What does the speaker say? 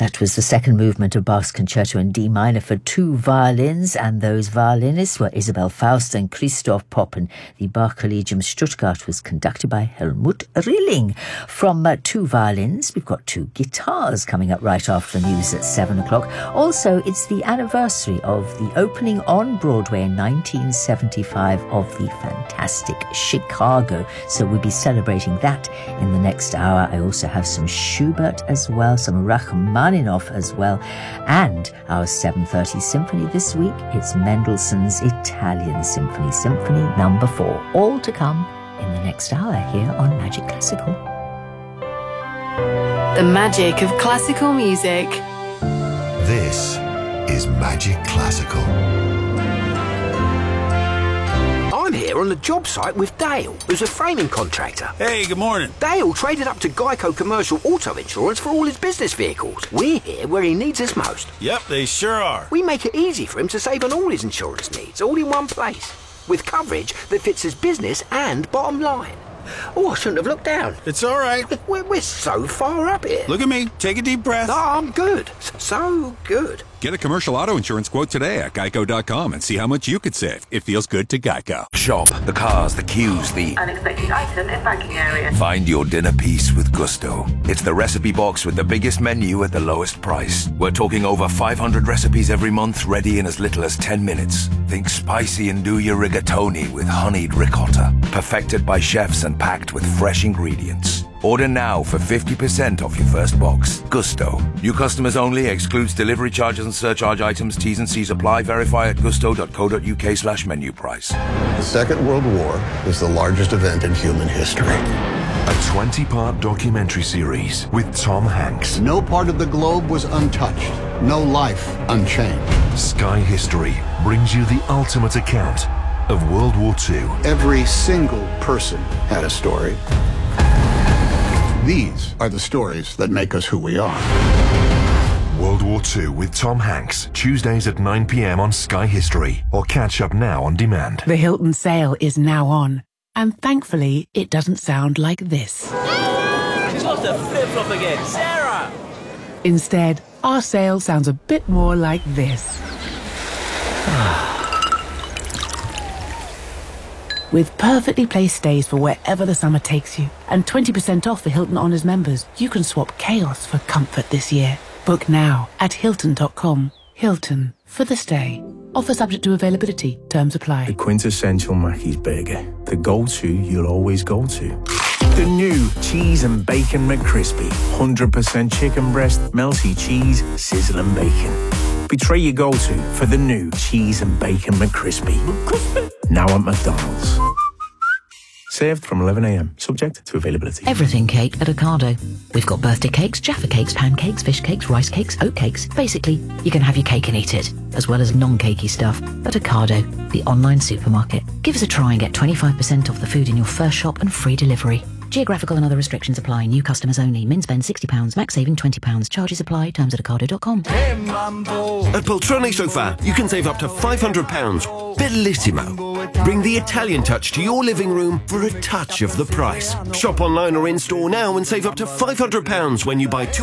That was the second movement of Bach's Concerto in D minor for two violins, and those violinists were Isabel Faust and Christoph Popp, and the Bach Collegium Stuttgart was conducted by Helmut Rilling. From two violins, we've got two guitars coming up right after the news at 7 o'clock. Also, it's the anniversary of the opening on Broadway in 1975 of the fantastic Chicago, so we'll be celebrating that in the next hour. I also have some Schubert as well, some Rachmaninoff as well, and our 7:30 symphony this week, it's Mendelssohn's Italian Symphony number 4, all to come in the next hour here on Magic Classical. The magic of classical music. This is Magic Classical. I'm here on the job site with Dale, who's a framing contractor. Hey, good morning. Dale traded up to Geico Commercial Auto Insurance for all his business vehicles. We're here where he needs us most. Yep, they sure are. We make it easy for him to save on all his insurance needs, all in one place, with coverage that fits his business and bottom line. Oh, I shouldn't have looked down. It's all right. We're so far up here. Look at me. Take a deep breath. Oh, I'm good. So good. Get a commercial auto insurance quote today at geico.com and see how much you could save. It feels good to Geico. Shop, the cars, the queues, the unexpected item in banking area. Find your dinner piece with Gusto. It's the recipe box with the biggest menu at the lowest price. We're talking over 500 recipes every month, ready in as little as 10 minutes. Think spicy and do your rigatoni with honeyed ricotta. Perfected by chefs and packed with fresh ingredients. Order now for 50% off your first box. Gusto. New customers only. Excludes delivery charges and surcharge items. T's and C's apply. Verify at gusto.co.uk/menu price. The Second World War is the largest event in human history. A 20-part documentary series with Tom Hanks. No part of the globe was untouched. No life unchanged. Sky History brings you the ultimate account of World War II. Every single person had a story. These are the stories that make us who we are. World War II with Tom Hanks, Tuesdays at 9 p.m. on Sky History, or catch up now on demand. The Hilton sale is now on, and thankfully, it doesn't sound like this. She's lost her flip-flop again, Sarah! Instead, our sale sounds a bit more like this. With perfectly placed stays for wherever the summer takes you, and 20% off for Hilton Honors members, you can swap chaos for comfort this year. Book now at Hilton.com. Hilton, for the stay. Offer subject to availability. Terms apply. The quintessential Mackey's burger. The go-to you'll always go to. The new Cheese and Bacon McCrispy. 100% chicken breast, melty cheese, sizzling bacon. Betray your go-to for the new Cheese and Bacon McCrispy. Now at McDonald's. Served from 11 a.m, subject to availability. Everything cake at Ocado. We've got birthday cakes, Jaffa cakes, pancakes, fish cakes, rice cakes, oat cakes. Basically, you can have your cake and eat it, as well as non-cakey stuff at Ocado, the online supermarket. Give us a try and get 25% off the food in your first shop and free delivery. Geographical and other restrictions apply. New customers only. Min spend £60. Max saving £20. Charges apply. Terms at Ocado.com. At Poltrone Sofa, you can save up to £500. Bellissimo. Bring the Italian touch to your living room for a touch of the price. Shop online or in-store now and save up to £500 when you buy two